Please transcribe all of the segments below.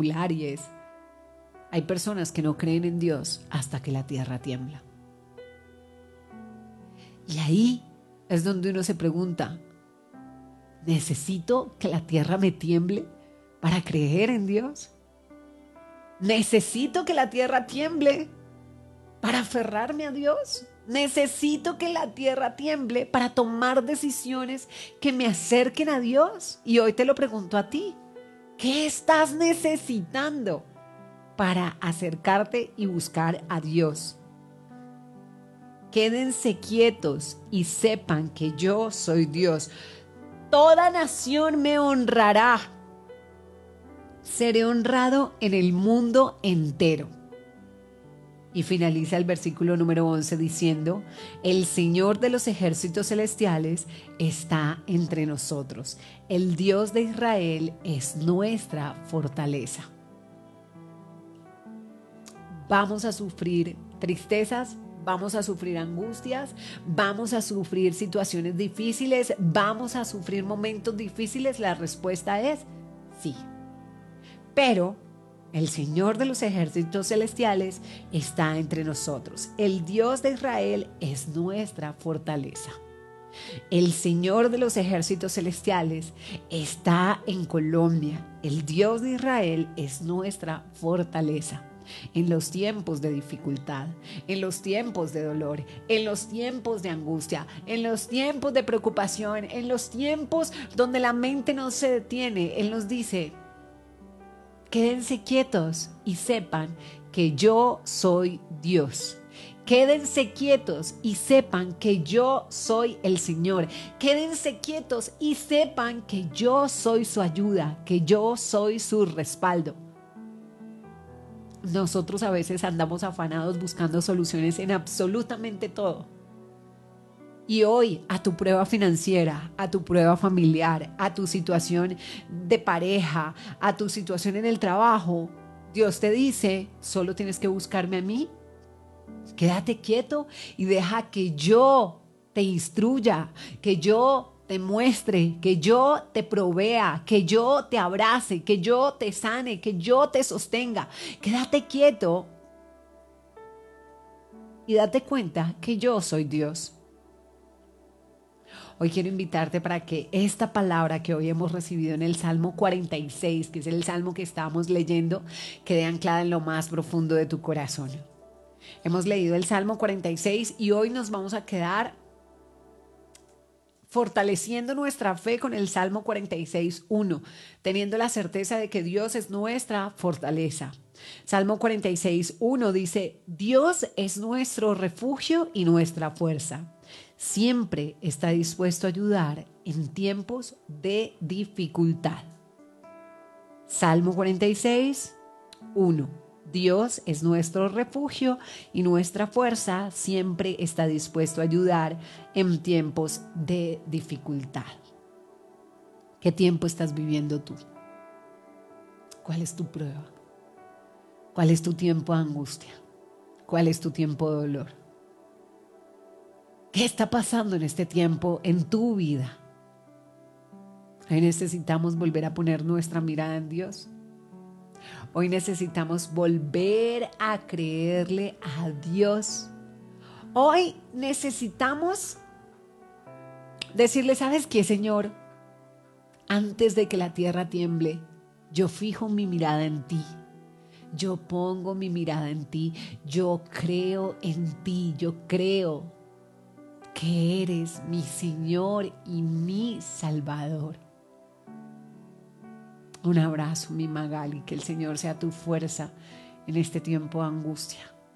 popular y es: hay personas que no creen en Dios hasta que la tierra tiembla. Y ahí es donde uno se pregunta: ¿necesito que la tierra me tiemble para creer en Dios? ¿Necesito que la tierra tiemble para aferrarme a Dios? ¿Necesito que la tierra tiemble para tomar decisiones que me acerquen a Dios? Y hoy te lo pregunto a ti: ¿qué estás necesitando para acercarte y buscar a Dios? Quédense quietos y sepan que yo soy Dios. Toda nación me honrará. Seré honrado en el mundo entero. Y finaliza el versículo número 11 diciendo: el Señor de los ejércitos celestiales está entre nosotros. El Dios de Israel es nuestra fortaleza. Vamos a sufrir tristezas, vamos a sufrir angustias, vamos a sufrir situaciones difíciles, vamos a sufrir momentos difíciles. La respuesta es sí. Pero el Señor de los ejércitos celestiales está entre nosotros. El Dios de Israel es nuestra fortaleza. El Señor de los ejércitos celestiales está en Colombia. El Dios de Israel es nuestra fortaleza. En los tiempos de dificultad, en los tiempos de dolor, en los tiempos de angustia, en los tiempos de preocupación, en los tiempos donde la mente no se detiene, Él nos dice: quédense quietos y sepan que yo soy Dios. Quédense quietos y sepan que yo soy el Señor. Quédense quietos y sepan que yo soy su ayuda, que yo soy su respaldo. Nosotros a veces andamos afanados buscando soluciones en absolutamente todo. Y hoy, a tu prueba financiera, a tu prueba familiar, a tu situación de pareja, a tu situación en el trabajo, Dios te dice: solo tienes que buscarme a mí. Quédate quieto y deja que yo te instruya, que yo te muestre, que yo te provea, que yo te abrace, que yo te sane, que yo te sostenga. Quédate quieto y date cuenta que yo soy Dios. Hoy quiero invitarte para que esta palabra que hoy hemos recibido en el Salmo 46, que es el Salmo que estábamos leyendo, quede anclada en lo más profundo de tu corazón. Hemos leído el Salmo 46 y hoy nos vamos a quedar fortaleciendo nuestra fe con el Salmo 46:1, teniendo la certeza de que Dios es nuestra fortaleza. Salmo 46:1 dice: Dios es nuestro refugio y nuestra fuerza. Siempre está dispuesto a ayudar en tiempos de dificultad. Salmo 46:1. Dios es nuestro refugio y nuestra fuerza, siempre está dispuesto a ayudar en tiempos de dificultad. ¿Qué tiempo estás viviendo tú? ¿Cuál es tu prueba? ¿Cuál es tu tiempo de angustia? ¿Cuál es tu tiempo de dolor? ¿Qué está pasando en este tiempo en tu vida? Hoy necesitamos volver a poner nuestra mirada en Dios. Hoy necesitamos volver a creerle a Dios. Hoy necesitamos decirle: ¿sabes qué, Señor? Antes de que la tierra tiemble, yo fijo mi mirada en ti. Yo pongo mi mirada en ti. Yo creo en ti. Yo creo que eres mi Señor y mi Salvador. Un abrazo, mi Magali, que el Señor sea tu fuerza en este tiempo de angustia.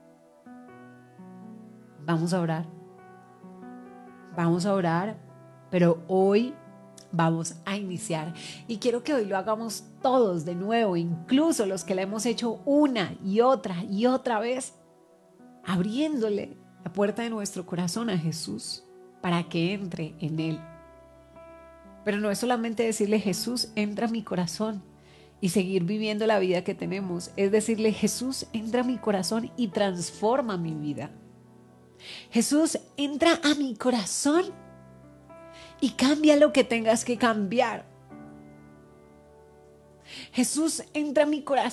Vamos a orar, pero hoy vamos a iniciar y quiero que hoy lo hagamos todos de nuevo, incluso los que la hemos hecho una y otra vez, abriéndole la puerta de nuestro corazón a Jesús para que entre en él. Pero no es solamente decirle: Jesús, entra a mi corazón y seguir viviendo la vida que tenemos. Es decirle: Jesús, entra a mi corazón y transforma mi vida. Jesús, entra a mi corazón y cambia lo que tengas que cambiar. Jesús, entra a mi corazón